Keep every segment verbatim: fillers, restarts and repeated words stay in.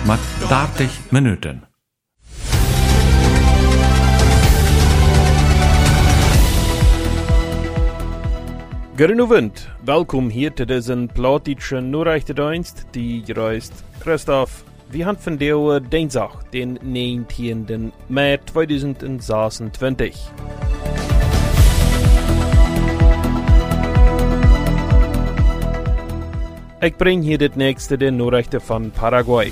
mit dertig Minuten. Goedenavond, welkom hier te deze Plattdeutsche Nachrichtendienst, die reist Christoph. We gaan vandaag dinsdag, den negentiende mei tweeduizend zesentwintig. Ik breng hier het nächste de Nachrichten van Paraguay.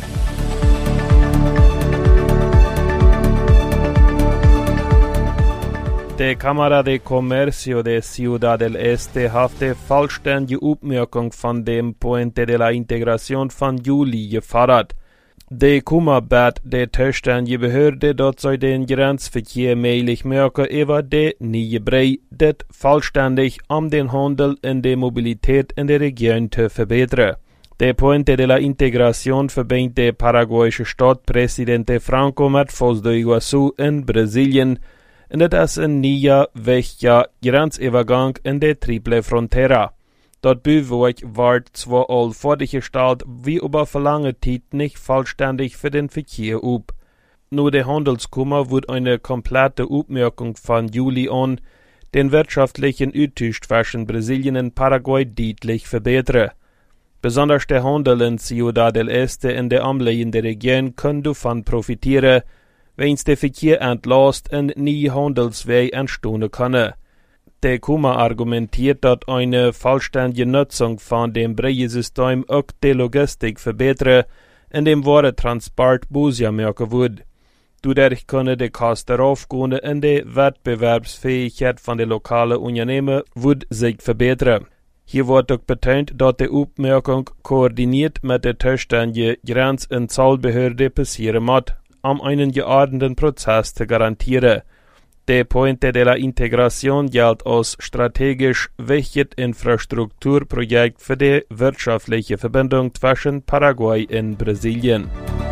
De Cámara de Comercio de Ciudad del Este heeft de vollständige opmerking van dem Puente de la Integración van juli gefordert. De Kuma bat de zuständige Behörde dat zij den Grenzverkehr möglich maken über de nieuwe brei, dit vollständig om den handel en de mobiliteit in de region te verbeteren. De Puente de la Integración verbindt de Paraguayse stad Presidente Franco met Foz do Iguaçu in Brazilië, en dit is een nieuwe wichtige grensovergang in de Triple Frontera. Dat Bouwwerk wordt zwar al voorgesteld, wie über verlange tijd nicht vollständig für den Verkehr op. Nur de Handelskammer wird eine komplette Aufmerkung von Juli an den wirtschaftlichen Austausch zwischen Brasilien und Paraguay deutlich verbessern. Besonders der Handel in Ciudad del Este in der umliegenden Region kann davon profitieren, wenn der Verkehr entlastet und neue Handelswege entstehen können. Der Kuma argumentiert, dass eine vollständige Nutzung von dem Breiensystem auch die Logistik verbessern, indem Warentransport Busia merken wird. Dadurch können die Kosten raufgehen und die Wettbewerbsfähigkeit von den lokalen Unternehmen wird sich verbessern. Hier wird auch betont, dass die Aufmerkung koordiniert mit der zuständigen Grenz- und Zollbehörde passieren muss, um einen geordneten Prozess zu garantieren. Der Puente de la Integración gilt als strategisch wichtiges Infrastrukturprojekt für die wirtschaftliche Verbindung zwischen Paraguay und Brasilien.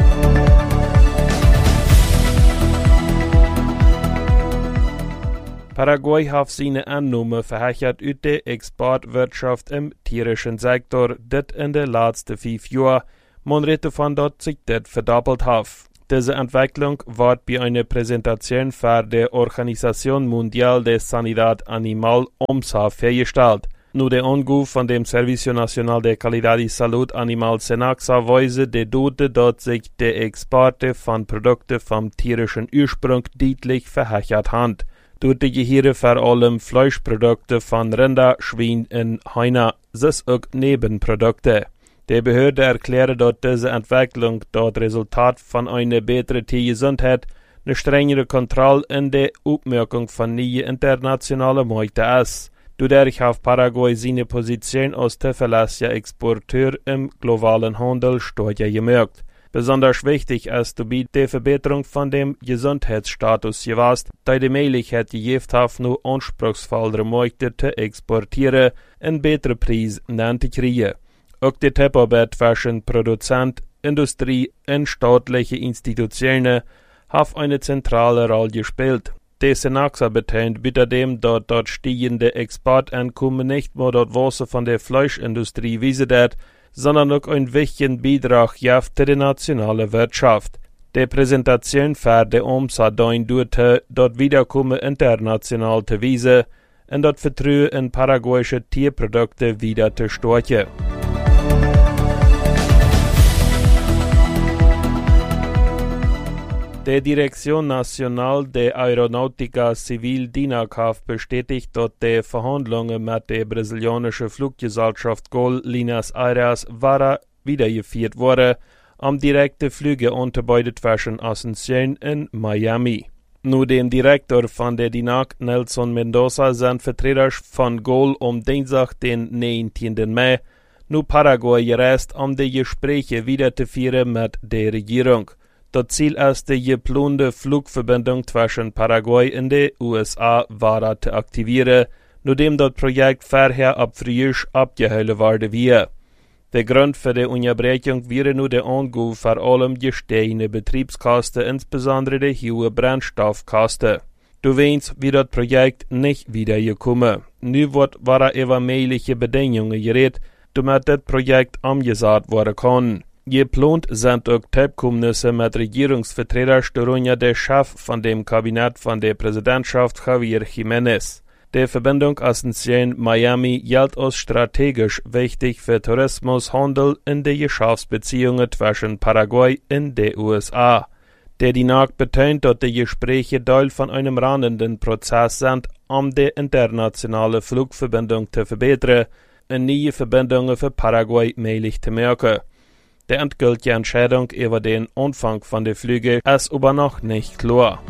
Paraguay hat seine Annahme verhechert aus der Exportwirtschaft im tierischen Sektor, das in den letzten fünf Jahren, man redet davon, dass sich das verdoppelt hat. Diese Entwicklung wird bei einer Präsentation für die Organisation Mundial de Sanidad Animal O M S A festgestellt. Nur der Anruf von dem Servicio Nacional de Calidad y Salud Animal Senaxa weise die Dote, dass sich die Exporte von Produkten vom tierischen Ursprung deutlich verhechert haben. Durch die Gehirne vor allem Fleischprodukte von Rinder, Schwein und Hühner, sind auch Nebenprodukte. Die Behörde erklärt, dass diese Entwicklung das Resultat von einer besseren Tiergesundheit, eine strengere Kontrolle und der Aufmerkung von neuen internationalen Märkten ist. Dadurch hat Paraguay seine Position als zuverlässiger Exporteur im globalen Handel stark gemerkt. Besonders wichtig ist dabei die Verbesserung von dem Gesundheitsstatus gewesen, da die Möglichkeit gegeben hat, nur anspruchsvollere Märkte zu exportieren und bessere Preise zu kriegen. Auch die Zusammenarbeit zwischen Produzent, Industrie und staatlichen Institutionen hat eine zentrale Rolle gespielt. Die Senaxa betont außerdem, dass das steigende Exporteinkommen nicht nur das Wasser von der Fleischindustrie wiesen, sondern auch einen wichtigen Beitrag gibt zu der nationalen Wirtschaft. Die Präsentation für die O M S A dient dazu, das Wiederkommen international zu weisen und das Vertrauen in paraguayische Tierprodukte wieder zu stärken. Die Dirección Nacional de Aeronáutica Civil D I N A C hat bestätigt, dass die Verhandlungen mit der brasilianischen Fluggesellschaft Gol Linhas Aéreas waren wiedergeführt wurden, um direkte Flüge anzubieten zwischen Asunción und Miami. Nur dem Direktor von der D I N A C, Nelson Mendoza, sind Vertreter von Gol am Dienstag, den neunzehnten Mai, nur Paraguay gereist, um die Gespräche weiterzuführen mit der Regierung. Das Ziel ist, die geplante Flugverbindung zwischen Paraguay und den U S A weiter zu aktivieren, nachdem das Projekt vorher ab Frühjahr abgehalten worden war. Der Grund für die Unterbrechung wäre nur der Anruf vor allem gestiegene Betriebskosten, insbesondere die hohen Brennstoffkosten. Du weißt, wie das Projekt nicht wiedergekommen. Nu wird über mögliche Bedingungen geredet, damit das Projekt umgesetzt werden kann. Geplant sind auch Teilkommnisse mit Regierungsvertretern, darunter der Chef von dem Kabinett von der Präsidentschaft Javier Jiménez. Die Verbindung Asunción-Miami gilt als strategisch wichtig für Tourismus, Handel und die Geschäftsbeziehungen zwischen Paraguay und den U S A. Der Dienag betont, dass die Gespräche Teil von einem rahmenden Prozess sind, um die internationale Flugverbindung zu verbessern und neue Verbindungen für Paraguay möglich zu machen. Die endgültige Entscheidung über den Umfang von den Flügen ist aber noch nicht klar.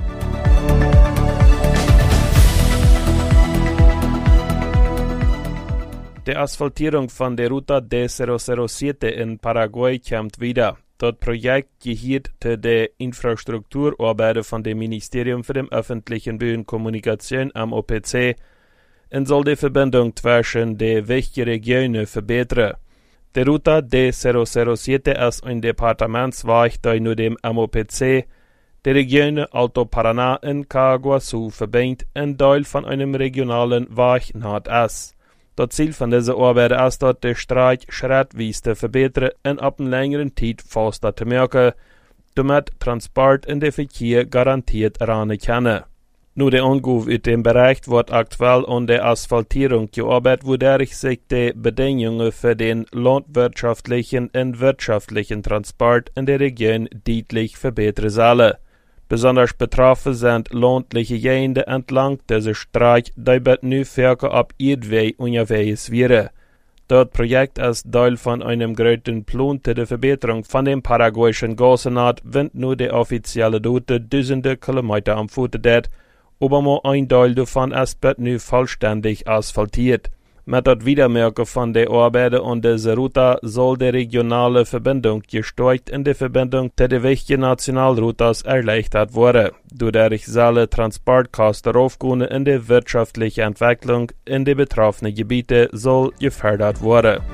Die Asphaltierung von der Ruta D null null sieben in Paraguay kommt wieder. Das Projekt gehört zu den Infrastrukturarbeiten von dem Ministerium für den öffentlichen Bau und Kommunikation M O P C und soll die Verbindung zwischen den wichtigen Regionen verbessern. Die Ruta D null null sieben ist ein Departementsweg, der nur dem M O P C die Regionen Alto Paraná und Caguaçu verbindet, ein Teil von einem regionalen Weg Nordost. Das Ziel von dieser Arbeit ist, dass der Streik schrittweise zu verbessern und ab einer längeren Zeit faster zu machen, damit Transport in den Verkehr garantiert ran können. Nur der Anruf in dem Bereich wird aktuell an der Asphaltierung gearbeitet, wodurch sich die Bedingungen für den landwirtschaftlichen und wirtschaftlichen Transport in der Region deutlich verbessern sollen. Besonders betroffen sind ländliche Gegenden entlang dieser Strecke, die bei nu Verkehr ab Erdweg unterwegs wären. Das Projekt ist Teil von einem größeren Plan zur Verbesserung von dem paraguayischen Gasnetz, wenn nur die offizielle Daten tausende Kilometer umfassen, aber nur ein Teil davon ist bei nu vollständig asphaltiert. Mit dem Wiedermerken von der Arbeiten an dieser Route soll die regionale Verbindung gestärkt und die Verbindung zu den wichtigen Nationalroutes erleichtert werden. Dadurch sollen Transportkosten aufgehen und die wirtschaftliche Entwicklung in den betroffenen Gebieten soll gefördert werden.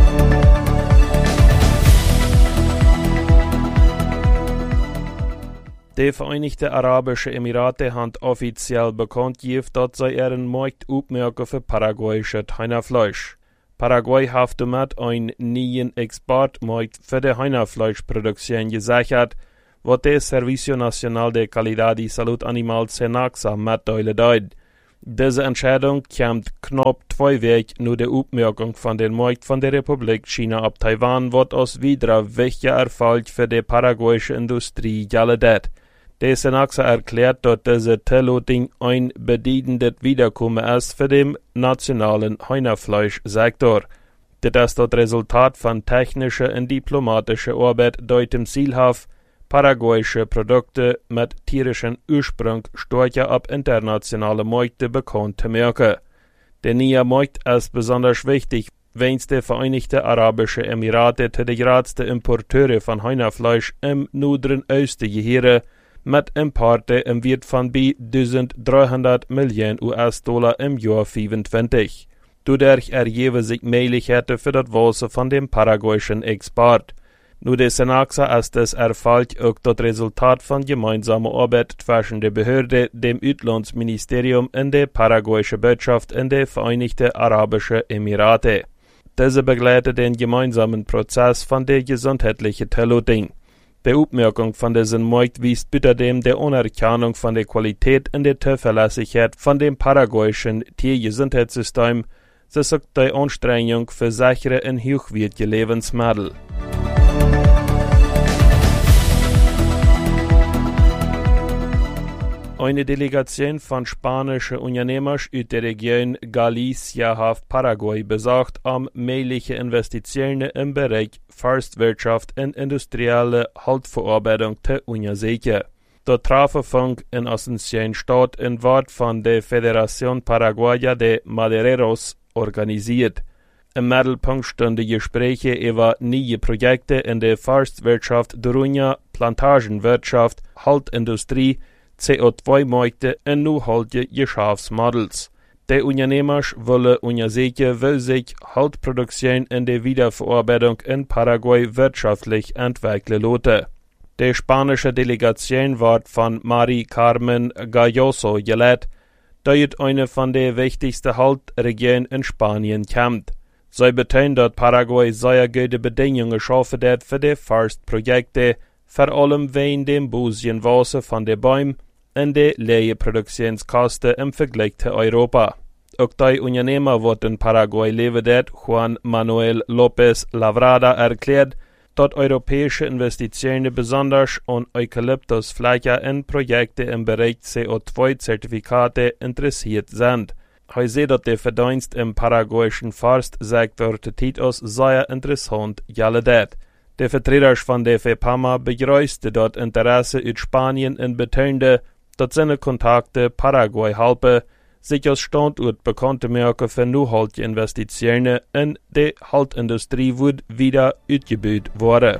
Die Vereinigten Arabischen Emirate haben offiziell bekannt gegeben, dass sie ihren Markt aufmerken für paraguayisches Hühnerfleisch. Paraguay hat damit einen neuen Exportmarkt für die Hühnerfleischproduktion gesichert, was der Servicio Nacional de Calidad y Salud Animal SENACSA mitteilt. Diese Entscheidung kommt knapp zwei Wochen nach der Aufmerkung von dem Markt von der Republik China ab Taiwan, was als weiterer wichtiger Erfolg für die paraguayische Industrie gilt. Der SENACSA erklärt, dass diese Tilladung ein bedeutendes Wiederkommen ist für den nationalen Hühnerfleischsektor. Das ist das Resultat von technischer und diplomatischer Arbeit, die dem Ziel hat, paraguayische Produkte mit tierischem Ursprung stärker ab internationale Märkte bekannt zu machen. Der neue Markt ist besonders wichtig, wenn es die Vereinigten Arabischen Emirate zu den größten Importeure von Hühnerfleisch im Norderen Osten gehören, mit Importen im Wert von bis eintausenddreihundert Millionen U S-Dollar im Jahr fünfundzwanzig. Dadurch ergeben sich Möglichkeiten für das Wachsen von dem paraguayischen Export. Nur der SENACSA ist das Erfolg auch das Resultat von gemeinsamer Arbeit zwischen der Behörde, dem Auslandsministerium und der paraguayischen Botschaft in den Vereinigten Arabischen Emirate. Diese begleitet den gemeinsamen Prozess von der gesundheitlichen Tilladung. Die Aufmerkung von diesem Markt weist außerdem der Anerkennung von der Qualität und der Zuverlässigkeit von dem paraguayischen Tiergesundheitssystem, sowie die Anstrengung für sichere und hochwertige Lebensmittel. Eine Delegation von spanischen Unternehmern aus der Region Galicia hat Paraguay besucht, um mögliche Investitionen im Bereich Forstwirtschaft und industrielle Holzverarbeitung zu untersuchen. Der Treffpunkt in Asunción statt in Wort von der Federación Paraguaya de Madereros organisiert. Im Mittelpunkt standen Gespräche über neue Projekte in der Forstwirtschaft, darunter Plantagenwirtschaft, Holzindustrie, C O zwei Märkte und nachhaltige Geschäftsmodels. Die Unternehmer wollen untersuchen, wie sich Holzproduktion in der Wiederverarbeitung in Paraguay wirtschaftlich entwickeln lässt. Die spanische Delegation wird von Mari Carmen Galloso geleitet, die eine von den wichtigsten Holzregionen in Spanien kommt. Sie betonen, dass Paraguay sehr gute Bedingungen geschaffen hat für die Forstprojekte, vor allem wegen dem busien Wasser von den Bäumen und der leie Produktionskosten im Vergleich zu Europa. Auch der Unternehmer, der in Paraguay lebt, Juan Manuel López Lavrada, erklärt, dass europäische Investitionen besonders an Eukalyptusflächen in Projekte im Bereich C O zwei Zertifikate interessiert sind. Er sieht, dass der Verdienst im paraguayischen Forstsektor Titos sehr interessant ist. Der Vertreter von der FEPAMA begrüßte das Interesse in Spanien und betonte, dass seine Kontakte Paraguay helfen, sich als Standort bekannt zu machen für nachhaltige Investitionen in die Haltindustrie wird wieder ausgebaut worden.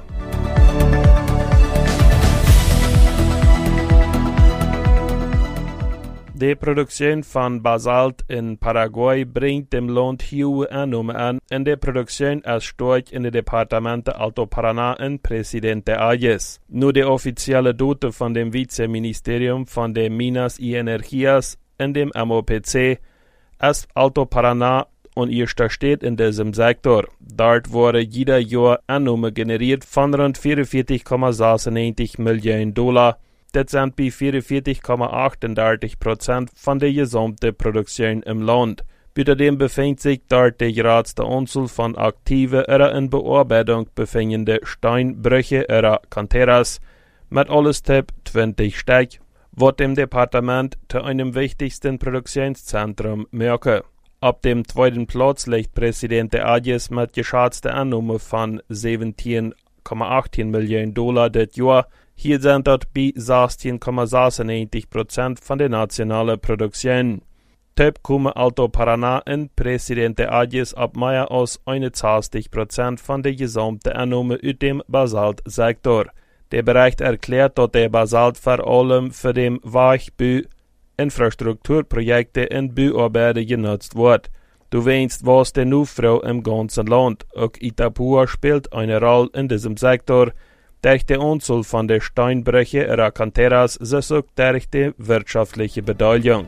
Die Produktion von Basalt in Paraguay bringt dem Land hohe Einnahmen an und die Produktion ist stark in den Departementen Alto Paraná und Presidente Ayes. Nur die offizielle Daten von dem Vizeministerium von den Minas y Energías in dem M O P C ist Alto Paraná und erster steht in diesem Sektor. Dort wurde jeder Jahr Einnahmen generiert von rund vierundvierzig Komma sechsundneunzig Millionen Dollar. Das sind bei vierundvierzig Komma achtunddreißig Prozent von der gesamten Produktion im Land. Außerdem befindet sich dort die geradste Anzahl von aktiven oder in Bearbeitung befindenden Steinbrüche oder Canteras mit alles Tipp zwanzig Stück, was dem Departement zu einem wichtigsten Produktionszentrum macht. Ab dem zweiten Platz liegt Presidente Ayes mit geschätzter Einnahme von siebzehn Komma achtzehn Millionen Dollar das Jahr. Hier sind das bei sechzehn Komma sechsundneunzig Prozent von der nationalen Produktion. Top kommen Alto Paraná und Presidente Ayes ab mehr als einundzwanzig Prozent von der gesamten Einnahme aus dem Basaltsektor. Der Bericht erklärt, dass der Basalt vor allem für den Weichbau, Infrastrukturprojekte und Bauarbeiten genutzt wird. Du weißt, was der Nachfrage im ganzen Land. Auch Itapúa spielt eine Rolle in diesem Sektor. Durch die Anzahl von der Steinbrüche oder Canteras sich auch durch die wirtschaftliche Bedeutung.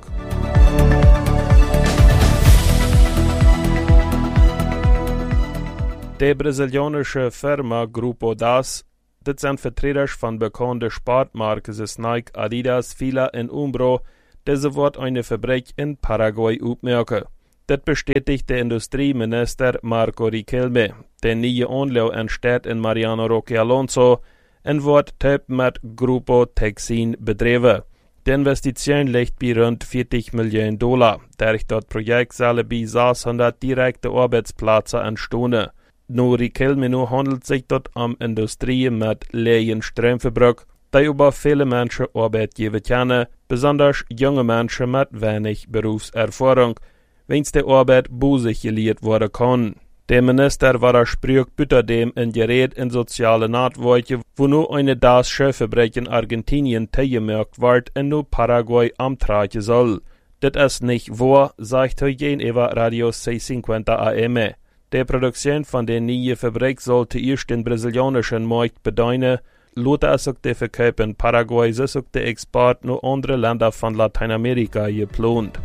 Die brasilianische Firma Grupo Das, das sind Vertreter von bekannten Sportmarken wie Nike, Adidas, Fila und Umbro, diese wird eine Fabrik in Paraguay aufmachen. Das bestätigt der Industrieminister Marco Riquelme. Der neue Anlau entsteht in Mariano Roque Alonso und wird Typ mit Grupo Texin betrieben. Die Investition liegt bei rund vierzig Millionen Dollar. Durch das Projekt sollen bei sechshundert direkte Arbeitsplätze entstehen. Nur Riquelme nur handelt sich dort um Industrie mit leeren Stromverbrauch, die über viele Menschen Arbeit geben können, besonders junge Menschen mit wenig Berufserfahrung, wenn die Arbeit busig gelehrt werden kann. Der Minister widerspricht außerdem in Gerät in soziale Notwolke, wo nur eine das Schiffefabrik in Argentinien teilgemerkt wird und nur Paraguay amtragen soll. Das ist nicht wahr, sagt er gegenüber Radio seiscientos fünfzig A M. Die Produktion von der neuen Fabrik sollte erst den brasilianischen Markt bedeuten, laut es auch der Verkauf in Paraguay, ist auch der Export nur andere Länder von Lateinamerika geplant.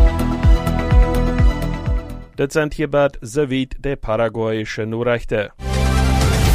Das sind hierbei soweit die paraguayischen Nachrichten.